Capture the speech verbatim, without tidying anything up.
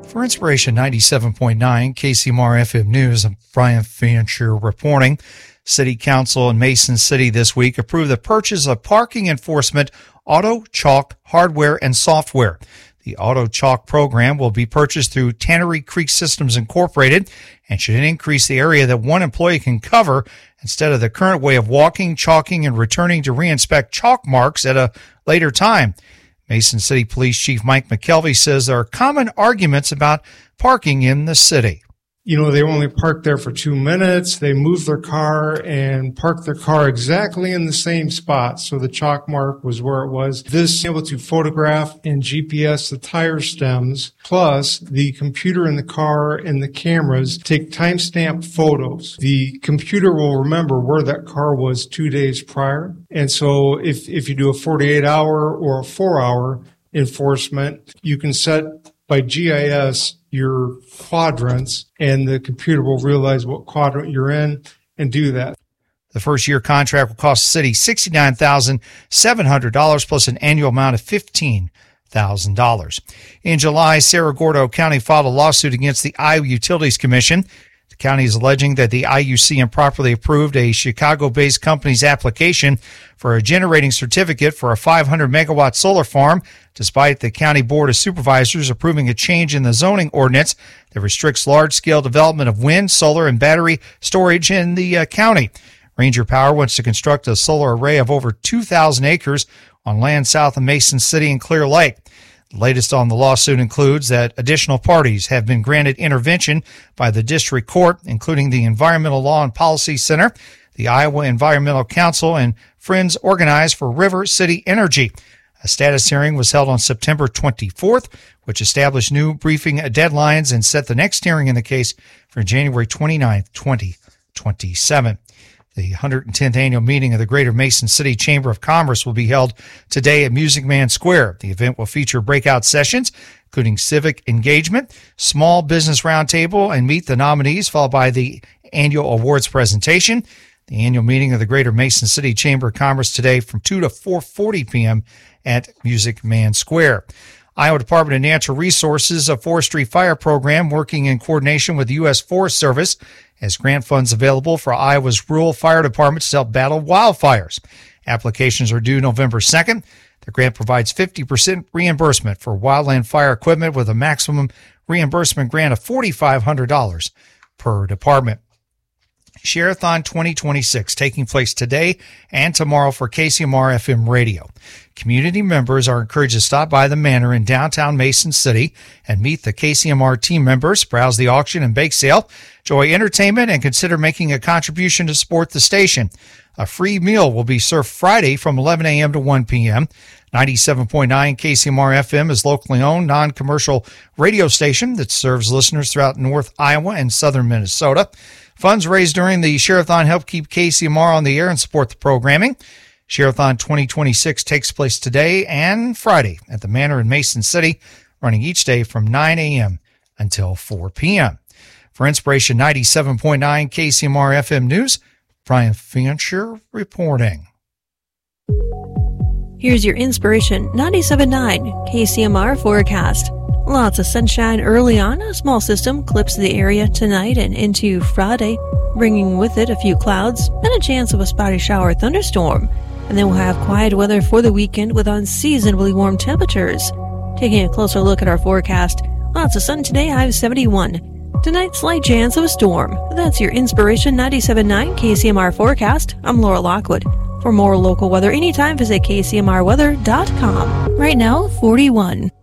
For Inspiration ninety-seven point nine K C M R F M News, I'm Brian Fancher reporting. City Council in Mason City this week approved the purchase of parking enforcement auto chalk hardware and software. The auto chalk program will be purchased through Tannery Creek Systems Incorporated and should increase the area that one employee can cover instead of the current way of walking, chalking, and returning to reinspect chalk marks at a later time. Mason City Police Chief Mike McKelvey says there are common arguments about parking in the city. You know, they only park there for two minutes. They move their car and park their car exactly in the same spot. So the chalk mark was where it was. This is able to photograph and G P S the tire stems, plus the computer in the car and the cameras take timestamp photos. The computer will remember where that car was two days prior. And so if, if you do a forty-eight hour or a four hour enforcement, you can set by G I S your quadrants, and the computer will realize what quadrant you're in and do that. The first year contract will cost the city sixty-nine thousand seven hundred dollars plus an annual amount of fifteen thousand dollars. In July, Cerro Gordo County filed a lawsuit against the Iowa Utilities Commission. The county is alleging that the I U C improperly approved a Chicago-based company's application for a generating certificate for a five hundred megawatt solar farm, despite the County Board of Supervisors approving a change in the zoning ordinance that restricts large-scale development of wind, solar, and battery storage in the uh, county. Ranger Power wants to construct a solar array of over two thousand acres on land south of Mason City and Clear Lake. The latest on the lawsuit includes that additional parties have been granted intervention by the district court, including the Environmental Law and Policy Center, the Iowa Environmental Council, and Friends Organized for River City Energy. A status hearing was held on September twenty-fourth, which established new briefing deadlines and set the next hearing in the case for January twenty-ninth, twenty twenty-seven. The one hundred tenth annual meeting of the Greater Mason City Chamber of Commerce will be held today at Music Man Square. The event will feature breakout sessions, including civic engagement, small business roundtable, and meet the nominees, followed by the annual awards presentation. The annual meeting of the Greater Mason City Chamber of Commerce today from two to four forty p.m. at Music Man Square. Iowa Department of Natural Resources, a forestry fire program working in coordination with the U S Forest Service, has grant funds available for Iowa's rural fire departments to help battle wildfires. Applications are due November second. The grant provides fifty percent reimbursement for wildland fire equipment with a maximum reimbursement grant of four thousand five hundred dollars per department. Share-a-thon twenty twenty-six taking place today and tomorrow for K C M R F M Radio. Community members are encouraged to stop by the Manor in downtown Mason City and meet the K C M R team members, browse the auction and bake sale, enjoy entertainment, and consider making a contribution to support the station. A free meal will be served Friday from eleven a.m. to one p.m. ninety-seven point nine K C M R F M is locally owned, non-commercial radio station that serves listeners throughout North Iowa and southern Minnesota. Funds raised during the Share-a-thon help keep K C M R on the air and support the programming. Share-a-thon twenty twenty-six takes place today and Friday at the Manor in Mason City, running each day from nine a.m. until four p.m. For Inspiration ninety-seven point nine K C M R F M News, Brian Fancher reporting. Here's your Inspiration ninety-seven point nine K C M R forecast. Lots of sunshine early on. A small system clips the area tonight and into Friday, bringing with it a few clouds and a chance of a spotty shower thunderstorm. And then we'll have quiet weather for the weekend with unseasonably warm temperatures. Taking a closer look at our forecast, lots of sun today, high of seventy-one. Tonight, slight chance of a storm. That's your Inspiration ninety-seven point nine K C M R forecast. I'm Laura Lockwood. For more local weather anytime, visit K C M R weather dot com. Right now, forty-one.